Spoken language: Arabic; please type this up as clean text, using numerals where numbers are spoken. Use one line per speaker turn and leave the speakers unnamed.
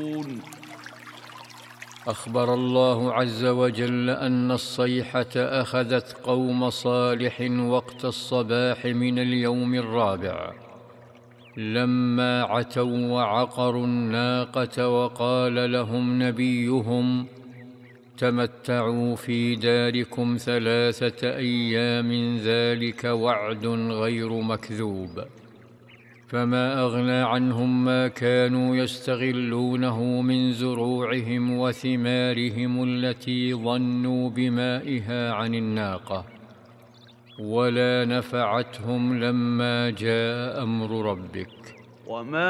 أخبر الله عز وجل أن الصيحة أخذت قوم صالح وقت الصباح من اليوم الرابع، لما عتوا وعقروا الناقة، وقال لهم نبيهم: تمتعوا في داركم 3 أيام، ذلك وعد غير مكذوب. فما أغنى عنهم ما كانوا يستغلونه من زروعهم وثمارهم التي ظنوا بمائها عن الناقة، ولا نفعتهم لما جاء أمر ربك.